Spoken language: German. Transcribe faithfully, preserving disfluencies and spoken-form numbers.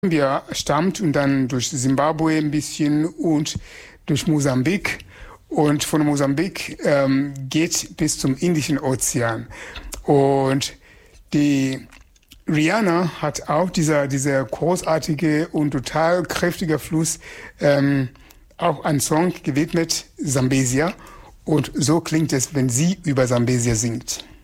Gambia stammt und dann durch Simbabwe ein bisschen und durch Mosambik. Und von Mosambik ähm, geht bis zum Indischen Ozean. Und die Rihanna hat auch dieser, dieser großartige und total kräftige Fluss ähm, auch einen Song gewidmet, Zambezia. Und so klingt es, wenn sie über Zambezia singt.